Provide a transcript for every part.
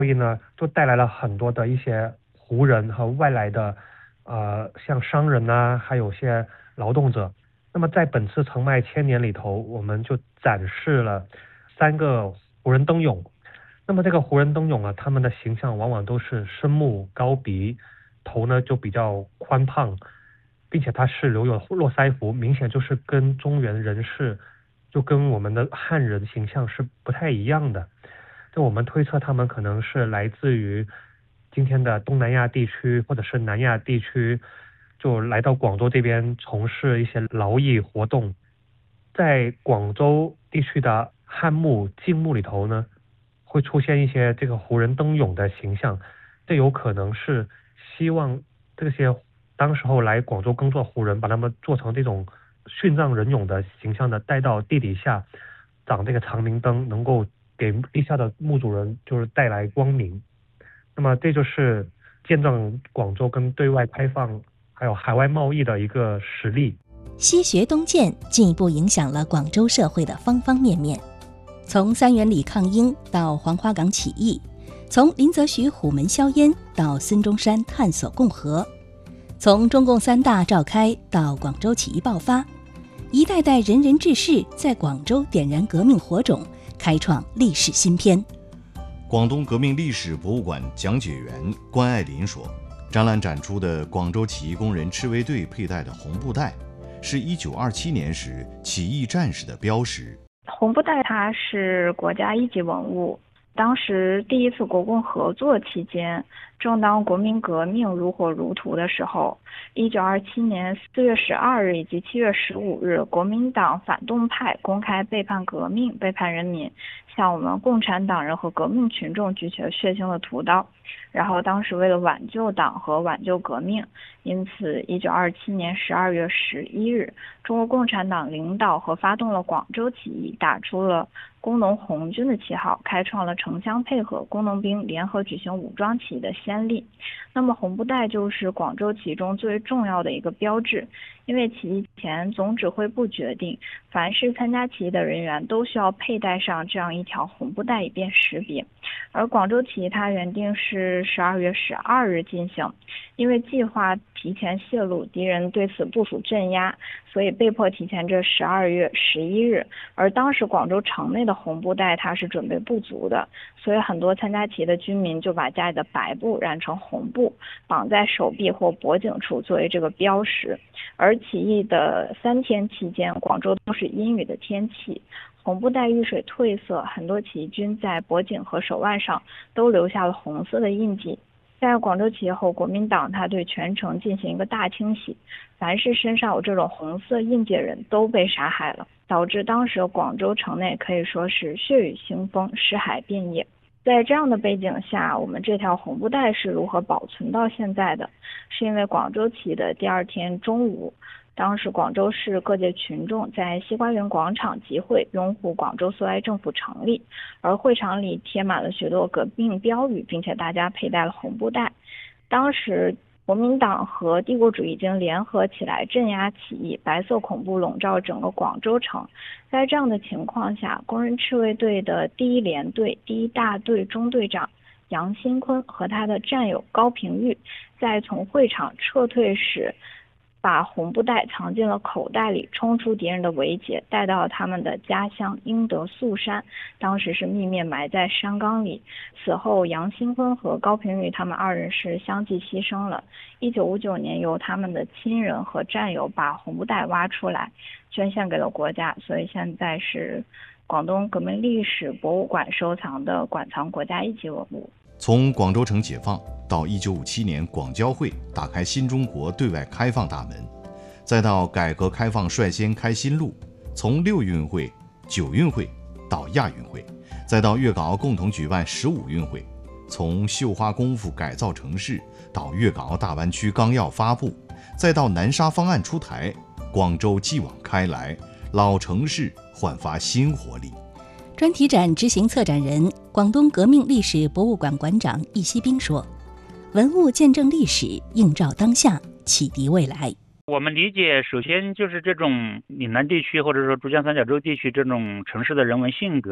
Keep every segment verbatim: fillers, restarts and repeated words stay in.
所以呢，就带来了很多的一些胡人和外来的，呃，像商人啊，还有些劳动者。那么在本次澄迈千年里头，我们就展示了三个胡人灯俑。那么这个胡人灯俑啊，他们的形象往往都是深目高鼻，头呢就比较宽胖，并且它是留有络腮胡，明显就是跟中原人士，就跟我们的汉人形象是不太一样的。就我们推测他们可能是来自于今天的东南亚地区或者是南亚地区，就来到广州这边从事一些劳役活动。在广州地区的汉墓、晋墓里头呢，会出现一些这个胡人灯俑的形象，这有可能是希望这些当时候来广州耕作胡人，把他们做成这种殉葬人俑的形象的带到地底下，长这个长明灯，能够给地下的墓主人就是带来光明。那么这就是见证广州跟对外开放还有海外贸易的一个实例。 西学东渐进一步影响了广州社会的方方面面，从三元里抗英到黄花岗起义，从林则徐虎门销烟到孙中山探索共和，从中共三大召开到广州起义爆发，一代代仁人志士在广州点燃革命火种，开创历史新篇。 广东革命历史博物馆讲解员关爱林说，展览展出的广州起义工人赤卫队佩戴的红布带，是一九二七年时起义战士的标识。 红布带它是国家一级文物，当时第一次国共合作期间，正当国民革命如火如荼的时候，一九二七年四月十二日以及七月十五日，国民党反动派公开背叛革命、背叛人民，向我们共产党人和革命群众举起了血腥的屠刀。然后当时为了挽救党和挽救革命，因此一九二七年十二月十一日，中国共产党领导和发动了广州起义，打出了工农红军的旗号，开创了城乡配合、工农兵联合举行武装起义的先例。那么红布带就是广州起义中最为重要的一个标志，因为起义前总指挥部决定，凡是参加起义的人员都需要佩戴上这样一条红布带以便识别。而广州起义它原定是十二月十二日进行，因为计划提前泄露，敌人对此部署镇压，所以被迫提前至十二月十一日。而当时广州城内的红布带它是准备不足的，所以很多参加起义的居民就把家里的白布染成红布，绑在手臂或脖颈处作为这个标识。而起义的三天期间，广州都是阴雨的天气，红布带遇水褪色，很多起义军在脖颈和手腕上都留下了红色的印记。在广州起义后，国民党他对全城进行一个大清洗，凡是身上有这种红色印记的人都被杀害了，导致当时广州城内可以说是血雨腥风，尸骸遍野。在这样的背景下，我们这条红布带是如何保存到现在的？是因为广州起义的第二天中午，当时广州市各界群众在西瓜园广场集会，拥护广州苏维埃政府成立，而会场里贴满了许多革命标语，并且大家佩戴了红布带。当时国民党和帝国主义已经联合起来镇压起义，白色恐怖笼罩整个广州城。在这样的情况下，工人赤卫队的第一联队第一大队中队长杨新坤和他的战友高平玉，在从会场撤退时，把红布带藏进了口袋里，冲出敌人的围截，带到他们的家乡英德肃山，当时是秘密埋在山岗里。此后杨新坤和高平玉他们二人是相继牺牲了。一九五九年由他们的亲人和战友把红布带挖出来，捐献给了国家，所以现在是广东革命历史博物馆收藏的馆藏国家一级文物。 从广州城解放到一九五七年广交会打开新中国对外开放大门，再到改革开放率先开新路，从六运会、九运会到亚运会，再到粤港澳共同举办十五运会，从绣花功夫改造城市到粤港澳大湾区纲要发布，再到南沙方案出台，广州继往开来，老城市焕发新活力。 专题展执行策展人、广东革命历史博物馆馆长易锡兵说：“文物见证历史，映照当下，启迪未来。” 我们理解，首先就是这种岭南地区或者说珠江三角洲地区这种城市的人文性格，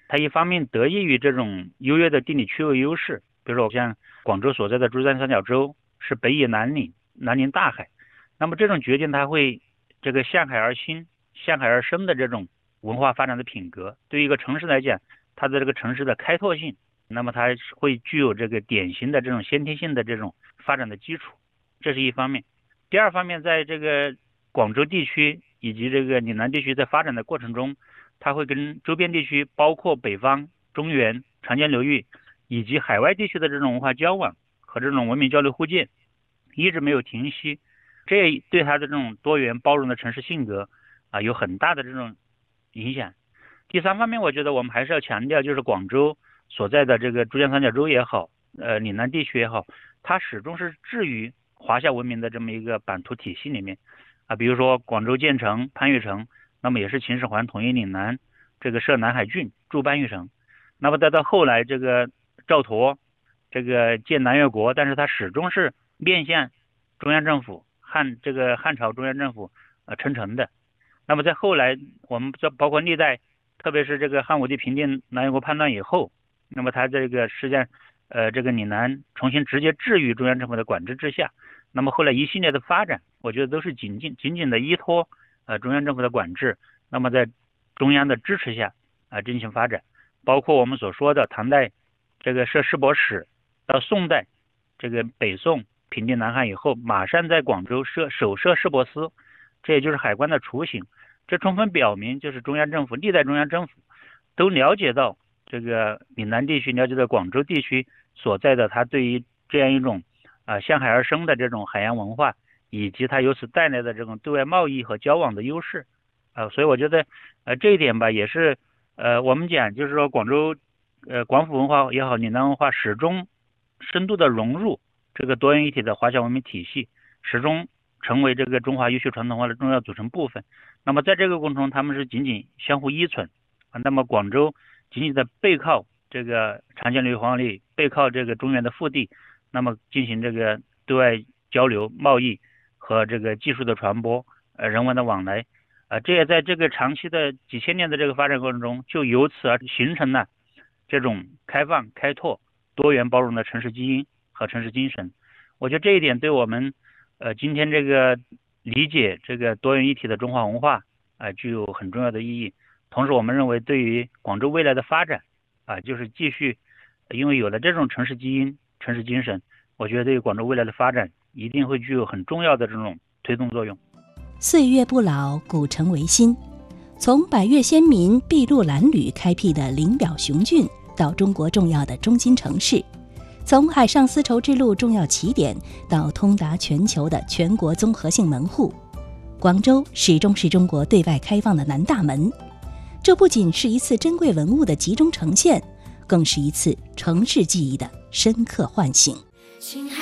它一方面得益于这种优越的地理区位优势，比如说像广州所在的珠江三角洲是北倚南岭，南临大海，那么这种决定它会这个向海而兴、向海而生的这种文化发展的品格。对于一个城市来讲，它的这个城市的开拓性，那么它会具有这个典型的这种先天性的这种发展的基础，这是一方面。第二方面，在这个广州地区以及这个岭南地区在发展的过程中，它会跟周边地区，包括北方、中原、长江流域以及海外地区的这种文化交往和这种文明交流互鉴一直没有停息，这对它的这种多元包容的城市性格啊有很大的这种影响。第三方面，我觉得我们还是要强调，就是广州所在的这个珠江三角洲也好，呃岭南地区也好，它始终是置于华夏文明的这么一个版图体系里面啊，比如说广州建成、番禺城，那么也是秦始皇统一岭南，这个设南海郡，筑番禺城。那么再到后来这个赵佗这个建南越国，但是它始终是面向中央政府，汉这个汉朝中央政府呃称臣的。那么在后来我们包括历代，特别是这个汉武帝平定南越国叛乱以后，那么它这个实际上呃这个岭南重新直接置于中央政府的管制之下。那么后来一系列的发展，我觉得都是紧紧紧紧的依托呃中央政府的管制，那么在中央的支持下啊、呃、进行发展。包括我们所说的唐代这个设市舶使，到宋代这个北宋平定南汉以后，马上在广州设首设市舶司，这也就是海关的雏形。这充分表明，就是中央政府历代中央政府都了解到这个岭南地区，了解到广州地区所在的它对于这样一种啊、呃、向海而生的这种海洋文化，以及它由此带来的这种对外贸易和交往的优势啊、呃，所以我觉得呃这一点吧，也是呃我们讲就是说广州呃广府文化也好，岭南文化始终深度的融入这个多元一体的华夏文明体系，始终成为这个中华优秀传统文化的重要组成部分。那么在这个过程中，他们是紧紧相互依存啊。那么广州紧紧的背靠这个长江流域黄河里，背靠这个中原的腹地，那么进行这个对外交流、贸易和这个技术的传播、呃人文的往来啊，这也在这个长期的几千年的这个发展过程中，就由此而形成了这种开放、开拓、多元包容的城市基因和城市精神。我觉得这一点对我们呃今天这个理解这个多元一体的中华文化啊、呃、具有很重要的意义。同时我们认为对于广州未来的发展啊、呃、就是继续，因为有了这种城市基因、城市精神，我觉得对于广州未来的发展一定会具有很重要的这种推动作用。 岁月不老，古城维新。从百越先民筚路蓝缕开辟的灵表雄峻，到中国重要的中心城市，从海上丝绸之路重要起点到通达全球的全国综合性门户，广州始终是中国对外开放的南大门。这不仅是一次珍贵文物的集中呈现，更是一次城市记忆的深刻唤醒。